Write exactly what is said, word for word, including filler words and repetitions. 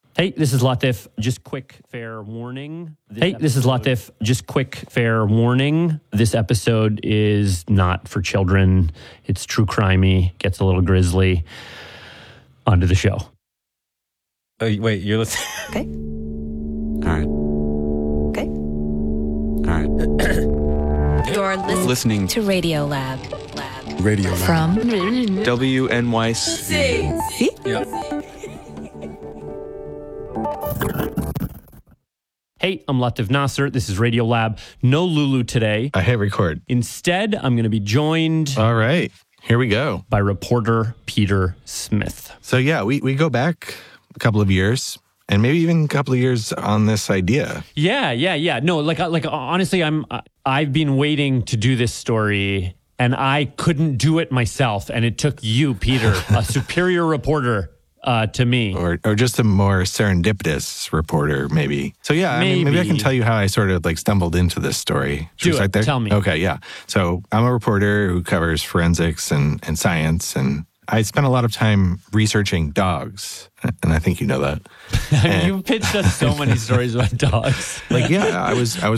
Hey, this is Latif. Just quick fair warning. This hey, this is Latif. Just quick fair warning. This episode is not for children. It's true crimey, gets a little grisly. On to the show. Oh, wait, you're listening? Okay. All right. Okay. All right. You're listening, Listening to Radio Lab. Lab. Radio Lab. From W N Y C. See? Yeah. Hey, I'm Latif Nasser. This is Radio Lab. No Lulu today. I hit record. Instead, I'm going to be joined All right. Here we go. by reporter Peter Smith. So yeah, we, we go back a couple of years and maybe even a couple of years on this idea. Yeah, yeah, yeah. No, like, like honestly, I'm I've been waiting to do this story, and I couldn't do it myself, and it took you, Peter, a superior reporter, uh, to me. Or or just a more serendipitous reporter, maybe. So yeah, I mean, maybe I can Maybe. tell you how I sort of like stumbled into this story. Should Do we start it. there? Tell me. Okay, yeah. So I'm a reporter who covers forensics and, and science, and I spent a lot of time researching dogs, and I think you know that. I mean, you pitched us so many stories about dogs. Like, yeah, I was I was